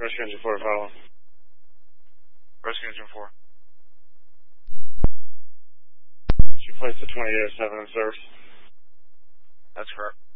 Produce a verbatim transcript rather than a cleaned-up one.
Rescue Engine four, follow. Rescue Engine four. She placed the twenty-eight oh seven in service. That's correct.